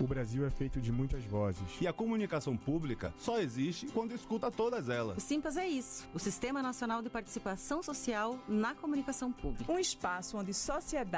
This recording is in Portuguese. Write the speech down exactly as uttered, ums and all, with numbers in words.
O Brasil é feito de muitas vozes. E a comunicação pública só existe quando escuta todas elas. O Simpas é isso, o Sistema Nacional de Participação Social na Comunicação Pública. Um espaço onde sociedade